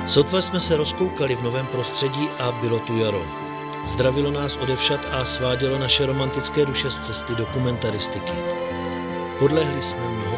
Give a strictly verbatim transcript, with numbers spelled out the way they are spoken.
Sotva jsme se rozkoukali v novém prostředí a bylo tu jaro. Zdravilo nás odevšad a svádělo naše romantické duše z cesty dokumentaristiky. Podlehli jsme mnoho